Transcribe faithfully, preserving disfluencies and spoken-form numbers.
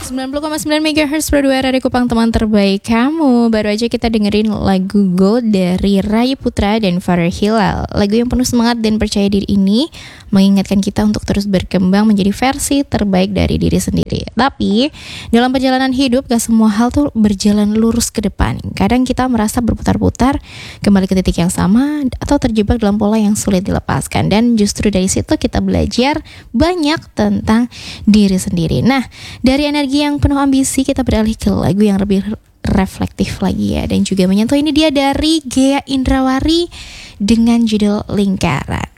sembilan puluh koma sembilan megahertz per dua Radio Kupang, teman terbaik kamu. Baru aja kita dengerin lagu Gold dari Ray Putra dan Farah Hilal. Lagu yang penuh semangat dan percaya diri ini mengingatkan kita untuk terus berkembang menjadi versi terbaik dari diri sendiri. Tapi dalam perjalanan hidup gak semua hal tuh berjalan lurus ke depan. Kadang kita merasa berputar-putar kembali ke titik yang sama atau terjebak dalam pola yang sulit dilepaskan. Dan justru dari situ kita belajar banyak tentang diri sendiri. Nah, dari energi yang penuh ambisi kita beralih ke lagu yang lebih reflektif lagi ya, dan juga menyentuh. Ini dia dari Ghea Indrawari dengan judul Lingkaran.